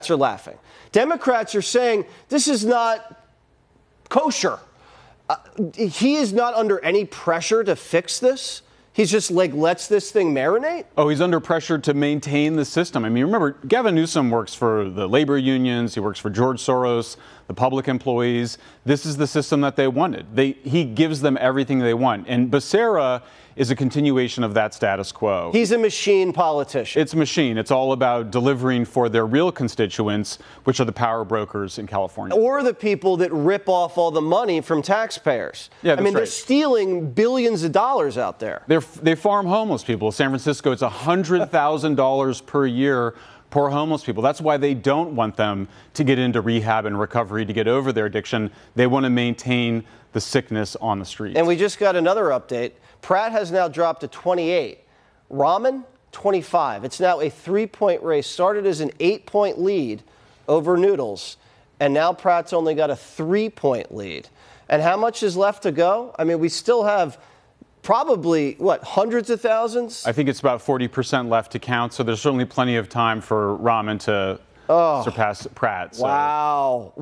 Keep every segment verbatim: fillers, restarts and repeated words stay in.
are laughing. Democrats are saying this is not kosher. Uh, he is not under any pressure to fix this. He's just like lets this thing marinate? Oh, he's under pressure to maintain the system. I mean, remember, Gavin Newsom works for the labor unions. He works for George Soros, the public employees. This is the system that they wanted. They, he gives them everything they want. And Becerra is a continuation of that status quo. He's a machine politician. It's a machine. It's all about delivering for their real constituents, which are the power brokers in California. Or the people that rip off all the money from taxpayers. Yeah, that's I mean, right. They're stealing billions of dollars out there. They're, they farm homeless people. San Francisco, it's one hundred thousand dollars per year. Poor homeless people. That's why they don't want them to get into rehab and recovery to get over their addiction. They want to maintain the sickness on the streets. And we just got another update. Pratt has now dropped to twenty-eight. Rahman, twenty-five. It's now a three-point race. Started as an eight-point lead over Noodles, and now Pratt's only got a three-point lead. And how much is left to go? I mean, we still have probably, what, hundreds of thousands? I think it's about forty percent left to count, so there's certainly plenty of time for Rahman to oh. surpass Pratt. So. Wow.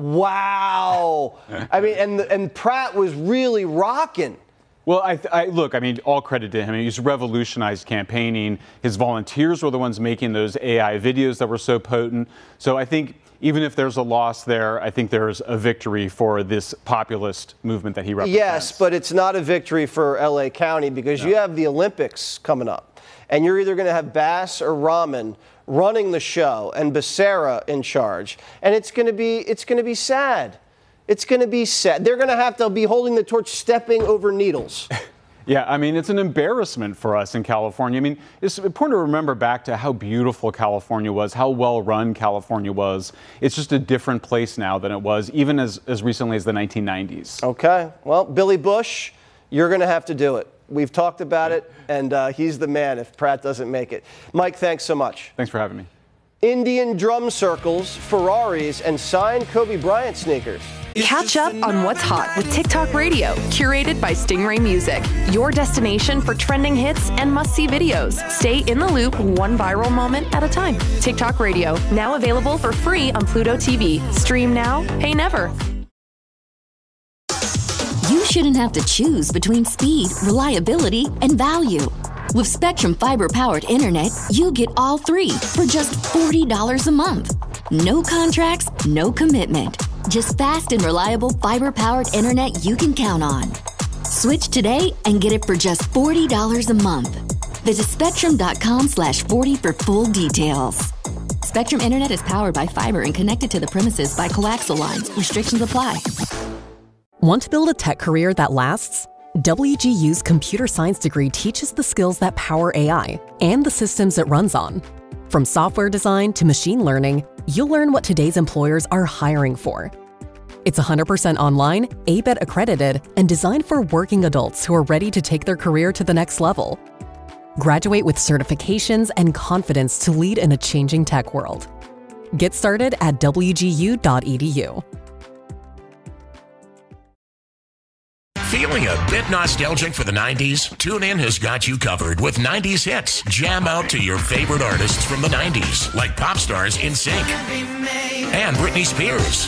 Wow. I mean, and, and Pratt was really rocking. Well, I, I look, I mean, all credit to him. He's revolutionized campaigning. His volunteers were the ones making those A I videos that were so potent. So I think even if there's a loss there, I think there's a victory for this populist movement that he represents. Yes, but it's not a victory for L A County because no. you have the Olympics coming up. And you're either going to have Bass or Rahman running the show and Becerra in charge. And it's going to be it's going to be sad. It's going to be sad. They're going to have to be holding the torch, stepping over needles. Yeah, I mean, it's an embarrassment for us in California. I mean, it's important to remember back to how beautiful California was, how well-run California was. It's just a different place now than it was, even as, as recently as the nineteen nineties. Okay. Well, Billy Bush, you're going to have to do it. We've talked about it, and uh, he's the man if Pratt doesn't make it. Mike, thanks so much. Thanks for having me. Indian drum circles, Ferraris, and signed Kobe Bryant sneakers. Catch up on what's hot with TikTok Radio, curated by Stingray Music. Your destination for trending hits and must-see videos. Stay in the loop one viral moment at a time. TikTok Radio, now available for free on Pluto T V. Stream now, pay never. You shouldn't have to choose between speed, reliability, and value. With Spectrum Fiber-powered internet, you get all three for just forty dollars a month. No contracts, no commitment. Just fast and reliable fiber-powered internet you can count on. Switch today and get it for just forty dollars a month. Visit spectrum.com slash 40 for full details. Spectrum Internet is powered by fiber and connected to the premises by coaxial lines. Restrictions apply. Want to build a tech career that lasts? W G U's computer science degree teaches the skills that power A I and the systems it runs on. From software design to machine learning, you'll learn what today's employers are hiring for. It's one hundred percent online, A B E T accredited, and designed for working adults who are ready to take their career to the next level. Graduate with certifications and confidence to lead in a changing tech world. Get started at w g u dot e d u. Feeling a bit nostalgic for the nineties? TuneIn has got you covered with nineties hits. Jam out to your favorite artists from the nineties, like pop stars NSYNC and Britney Spears,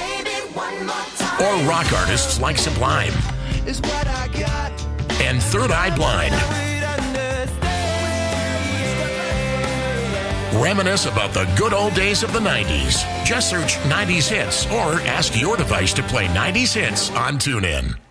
or rock artists like Sublime and Third Eye Blind. Reminisce about the good old days of the nineties. Just search nineties hits or ask your device to play nineties hits on TuneIn.